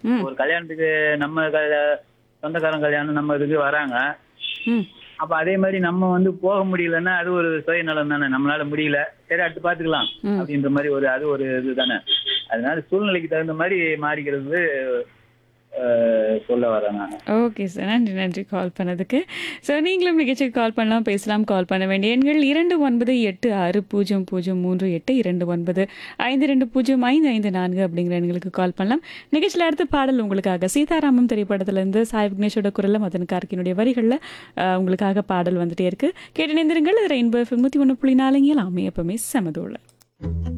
ம். ஒரு கல்யாணத்துக்கு நம்ம சொந்தக்காரன் கல்யாணம் நம்ம இதுக்கு வராங்க. ம். அப்ப அதே மாதிரி நம்ம வந்து போக முடியலன்னா அது ஒரு சுயநலம் தானே. நம்மளால முடியல, சரி அடுத்து பாத்துக்கலாம் ம். அப்படின்ற மாதிரி அது ஒரு இதுதானே. அதனால சூழ்நிலைக்கு தகுந்த மாதிரி மாறிக்கிறது சொல்ல வரேன் நான். Okay sir. நன்றி, நன்றி கால் பண்ணதுக்கு. ஸோ நீங்களும் நிகழ்ச்சிக்கு கால் பண்ணலாம், பேசலாம். கால் பண்ண வேண்டிய எண்கள் 29860038 2952055554 அப்படிங்கிற எண்களுக்கு கால் பண்ணலாம். நிகழ்ச்சியில் அடுத்த பாடல் உங்களுக்காக சீதாராமம் திரைப்படத்திலிருந்து சாய் விக்னேஷோட குரல்ல மதன் கார்க்கினுடைய வரிகளில் உங்களுக்காக பாடல் வந்துட்டே இருக்கு. கேட்டு நேர்ந்திருங்கள். ரெயின்போ FM 101.4 எல்லாமே எப்பவுமே செமதோல.